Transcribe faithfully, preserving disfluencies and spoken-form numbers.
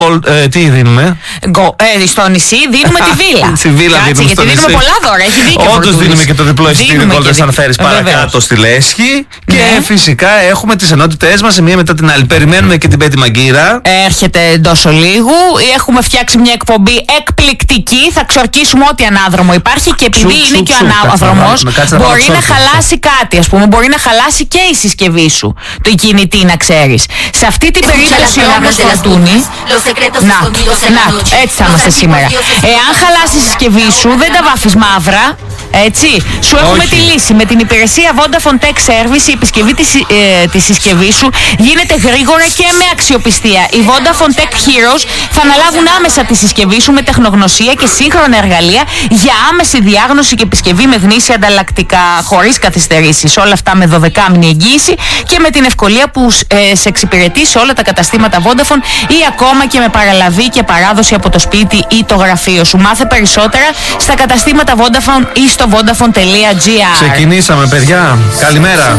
Ε, τι δίνουμε? Go, ε, στο νησί δίνουμε τη βίλα. Στη βίλα Κάτσε, δίνουμε, γιατί δίνουμε πολλά δώρα. Έχει δίκιο. Όντως δίνουμε και το διπλό εισιτήριο Golden Sun Ferries παρακάτω στη Λέσχη. Ναι. Και φυσικά έχουμε τις ενότητές μας η μία μετά την άλλη. Περιμένουμε και την Πέτη Μαγκύρα. Έρχεται εντός ολίγου. Έχουμε φτιάξει μια εκπομπή εκπληκτική. Θα ξορκίσουμε ό,τι ανάδρομο υπάρχει. Και επειδή Τσουκ, είναι τσουκ, και ο τσουκ, ανάδρομος, κάτσε, μπορεί να, να χαλάσει κάτι. Ας πούμε, μπορεί να χαλάσει και η συσκευή σου. Το κινητή, να ξέρεις. Σε αυτή την περίπτωση όμως, Φορτούνη. Να, να, έτσι θα είμαστε σήμερα. Εάν χαλάσει η συσκευή σου, δεν τα βάφεις μαύρα. Έτσι, σου έχουμε Όχι. τη λύση. Με την υπηρεσία Vodafone Tech Service η επισκευή της, ε, της συσκευής σου γίνεται γρήγορα και με αξιοπιστία. Οι Vodafone Tech Heroes θα αναλάβουν άμεσα τη συσκευή σου με τεχνογνωσία και σύγχρονα εργαλεία για άμεση διάγνωση και επισκευή με γνήσια ανταλλακτικά, χωρίς καθυστερήσεις. Όλα αυτά με δωδεκάμηνη εγγύηση και με την ευκολία που ε, σε εξυπηρετεί σε όλα τα καταστήματα Vodafone ή ακόμα και με παραλαβή και παράδοση από το σπίτι ή το γραφείο σου. Μάθε περισσότερα στα καταστήματα Vodafone ή στο vodafone τελεία gr. Ξεκινήσαμε, παιδιά. Καλημέρα.